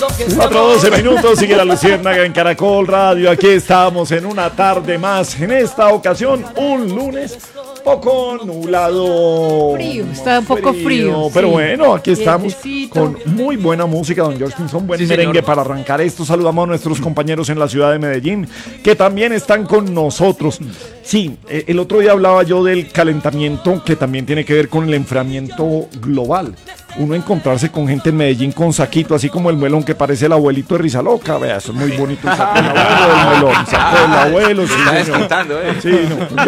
4:12 minutos, sigue la Luciérnaga en Caracol Radio. Aquí estamos en una tarde más. En esta ocasión, un lunes poco nublado. Frío, está un poco frío. Pero sí. bueno, aquí estamos Vientecito. con muy buena música, don George Pinzón. Buen Sí, merengue señor. para arrancar esto. Saludamos a nuestros compañeros en la ciudad de Medellín, que también están con nosotros. Sí, el otro día hablaba yo del calentamiento, que también tiene que ver con el enfriamiento global. Uno encontrarse con gente en Medellín con saquito, así como el muelón que parece el abuelito de Rizaloca. Vea, eso es muy bonito. El saco del abuelo, del muelón. Saco del abuelo. Sí, Está señor. descontando, Sí, no.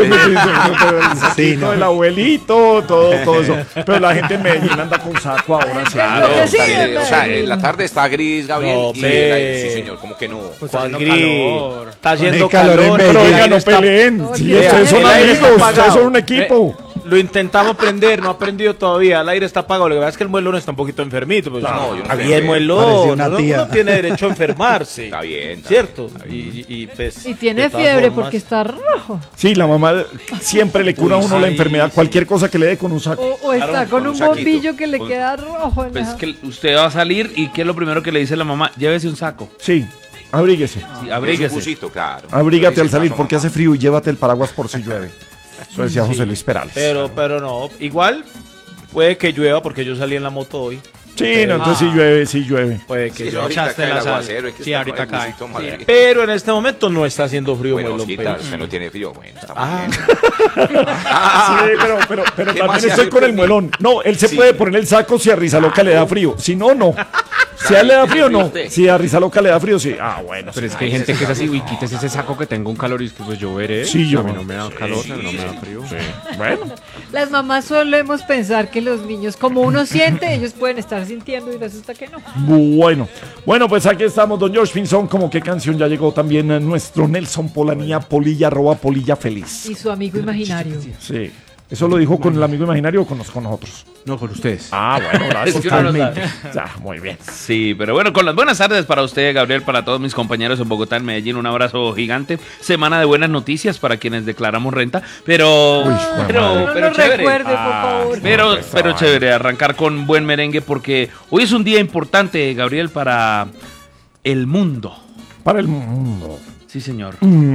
El saquito del abuelito, todo eso. Pero la gente en Medellín anda con saco ahora. Claro, Lo que sí, o sea, en la tarde está gris, Gabriel. No, y ve. sí, señor, como que no. Juan Gris, está haciendo Hay calor en calor. Pero Medellín. oiga, no peleen. Sí, Oye, ustedes son el aire está amigos, apagado. ustedes son un equipo. Lo intentamos prender, no ha prendido todavía. El aire está apagado. Lo que pasa es que el muelón está un poquito enfermito. Pues, No, yo no está sé. bien, muelón. Parecía una Uno tía. tiene derecho a enfermarse. Está bien. ¿Cierto? Y, pues, Y tiene de todas fiebre formas, porque está rojo. Sí, la mamá siempre le cura a uno la sí, enfermedad, cualquier cosa que le dé con un saco. O está Claro, con con un un saquito. bombillo que le queda rojo. En Pues la- es que usted va a salir y ¿qué es lo primero que le dice la mamá? Llévese un saco. Sí, abríguese. Sí, Es un abríguese. busito, claro. Abrígate al Dice, salir "Paso, porque mamá". hace frío y llévate el paraguas por si llueve. Eso decía José Luis Perales. pero no. Igual puede que llueva porque yo salí en la moto hoy. Sí, no, entonces sí llueve. Puede que Sí, llueva. ahorita echaste cae el la sal. aguacero, hay que Sí, estar ahorita con el cae. busito, madre. Pero en este momento no está haciendo frío, Bueno, muelón. Osquita, pero- usted no tiene frío. Bueno, está muy Ah. bien. Sí, pero ¿Qué también más se estoy hace con el frío? muelón. No, él se Sí. puede poner el saco si a Rizaloca le da frío. Si no, no. Si a él le da frío, no. Si a Rizaloca le da frío, sí. Ah, bueno. Pero sí. es que hay gente que es así, uy, quítese ese saco que tengo un calor y es que pues yo veré. Sí, yo. A mí no me da calor, a mí no me da frío. Bueno, Las mamás solemos pensar que los niños, como uno siente, ellos pueden estar sintiendo y resulta que no. bueno, pues aquí estamos, don George Pinzón. Como qué canción ya llegó también a nuestro Nelson Polanía, Polilla, Polilla feliz. Y su amigo imaginario. Sí. ¿Eso lo dijo con el amigo imaginario o con nosotros? No, con ustedes. Ah, bueno, gracias. Es que uno no Totalmente. Ya, muy bien. Sí, pero bueno, con las buenas tardes para usted, Gabriel, para todos mis compañeros en Bogotá, en Medellín, un abrazo gigante. Semana de buenas noticias para quienes declaramos renta, pero No lo chévere. recuerde, por favor. Pero chévere, arrancar con buen merengue porque hoy es un día importante, Gabriel, para el mundo. Para el mundo. Sí, señor.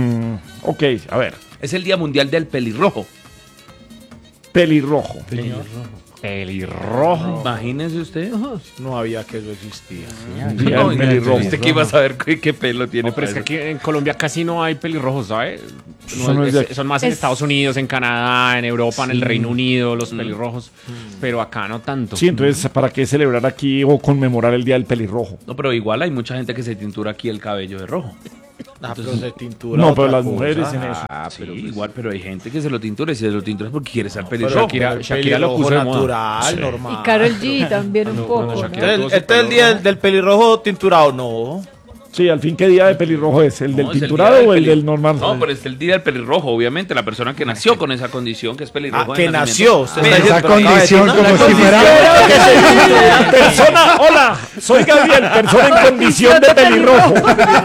Ok, a ver. Es el Día Mundial del Pelirrojo. Pelirrojo. Pelirrojo. Imagínese usted. No había que eso existía. Día No, del pelirrojo. ¿usted qué iba a saber qué pelo tiene? No, pero es que para aquí en Colombia casi no hay pelirrojos, ¿sabes? Eso no es de aquí. Son más en Es- Estados Unidos, en Canadá, en Europa, en el Reino Unido, los pelirrojos. Pero acá no tanto. Sí, entonces, ¿para qué celebrar aquí o conmemorar el Día del Pelirrojo? No, pero igual hay mucha gente que se tintura aquí el cabello de rojo. Ah, pero se tintura No, pero otra las cosa. mujeres en eso. Sí, igual, pero hay gente que se lo tintura y se lo tintura es porque quiere ser Pero pelirrojo. Shakira lo puso de moda. natural, normal. Y Karol G también un poco, ¿no? Entonces, este es el día del pelirrojo tinturado, no. Sí, al fin, ¿qué día de pelirrojo es? ¿El No, del es el tinturado día o el peli- del normal? No, pero es el día del pelirrojo, obviamente, la persona que nació con esa condición, que es pelirrojo. Ah, de que nacimiento. nació. Usted Pero- está Esa diciendo, pero acaba de decir, condición ¿no? como La si fuera... Persona, hola, soy Gabriel, persona en condición de pelirrojo.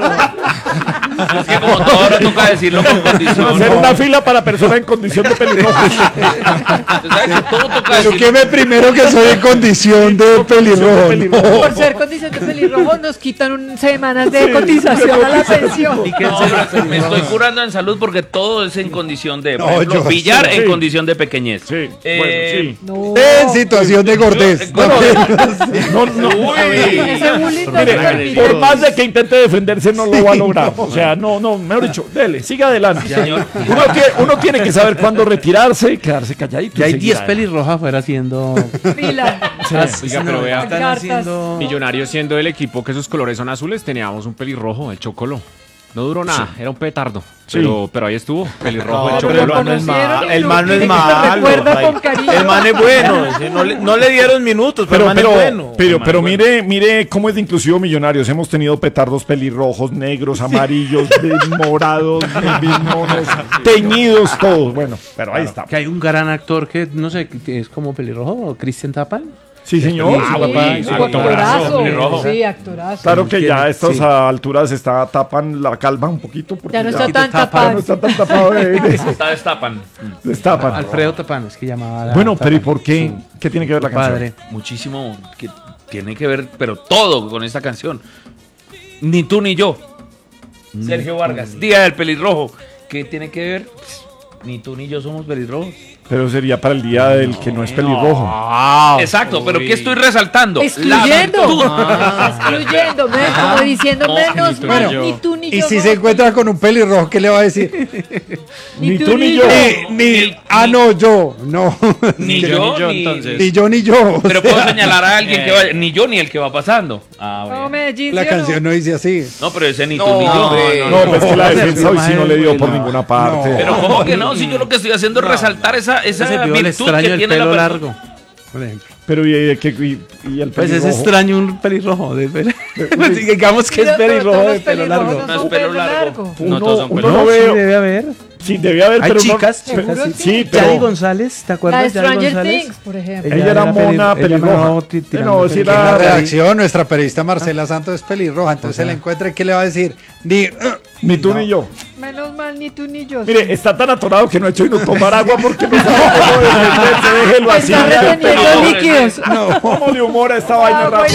Es que como todo ahora toca decirlo con condición. Hacer una fila para persona en condición de pelirrojo. Usted sabe que todo toca Pero decirlo. que me primero que soy en condición de pelirrojo. no. Por ser condición de pelirrojo nos quitan semanas de cotización a la pensión. Y que en serio, me estoy curando en salud porque todo es en condición de, por No, ejemplo, yo- billar sí. en condición de pequeñez. Sí, Eh, bueno, No. En situación de gordez. Bueno, sí. No, Ese bullying no se mire, permite. por más de que intente defenderse, no lo va a lograr. O sea, no, mejor dicho, dele, siga adelante. Uno tiene que saber cuándo retirarse y quedarse calladito. Y hay seguir 10 adelante. pelirrojas afuera haciendo. Fila. Oiga, pero vea, Están Cartas. haciendo. Millonarios siendo el equipo que sus colores son azules, teníamos un pelirrojo, el Chocolo. No duró nada, era un petardo. Sí. Pero ahí estuvo, pelirrojo, No, el pero Chocolo. el man no es conocieron malo. y El lo- man no es lo malo. recuerda Ay, con cariño. El man es bueno. sí, no le dieron minutos, pero el man es bueno. Pero mire cómo es de inclusivo Millonarios. Hemos tenido petardos pelirrojos, negros, amarillos, morados, monos, teñidos, todos. Bueno, pero ahí está. Que hay un gran actor que, no sé, que es como pelirrojo, Cristian Tapal. Sí, señor. Sí, papá, sí, actorazo. pelirrojo. Sí, actorazo. Claro que ya a estas Sí. alturas tapan la calva un poquito. Porque Ya no está tan ya no tapado. está tan tapado está destapan. destapan. Alfredo Tapán, es que llamaba. Bueno, pero ¿y por qué? ¿Qué tiene que ver la canción? Padre. Muchísimo. Que tiene que ver, pero todo con esta canción. Ni tú ni yo. Sergio Vargas, Día del Pelirrojo. ¿Qué tiene que ver? Ni tú ni yo somos pelirrojos. Pero sería para el día del que no es pelirrojo. Exacto, pero ¿qué estoy resaltando? Excluyendo. La virtud. Excluyendo, como diciendo menos mal, ni tú ni yo. Y si se somos encuentra con un pelirrojo, ¿qué le va a decir? Ni tú ni yo. No, yo. No. Ni yo, ni entonces. Ni yo, ni yo. O Pero sea, puedo señalar a alguien que vaya. Ni yo, ni el que va pasando. No, Medellín, la ¿sí o no? canción no dice así. No, pero ese ni tú ni yo. No, pues que la defensa hoy sí no le dio por No. ninguna parte. Pero ¿cómo que no? Si yo lo que estoy haciendo es resaltar esa Ese vio el virtud extraño que del tiene la pelo persona. largo, por ejemplo. Pero y el Pues es pelirrojo? extraño un pelirrojo. Digamos que es Mira, pelirrojo todos de los pelo pelirrojos largo. no No son es pelo pelo largo. largo. No todos son uno pelos. no Sí, veo. debe haber. Sí, debe haber, Hay pero chicas, no. chicas, sí. Sí, Yadi pero González, ¿te La acuerdas de de Yadi Stranger González? Things, por ejemplo. ella era mona pelirroja. No, sí, En era la redacción, nuestra periodista Marcela Santos es pelirroja, entonces se la encuentra y ¿qué le va a decir? ni tú ni yo. Menos mal, ni tú ni yo. Mire, está tan atorado que no ha hecho y no tomar agua porque no sabe cómo defenderse. Déjelo así. Está reteniendo no, líquidos. ¿Cómo le humora esta vaina rápido?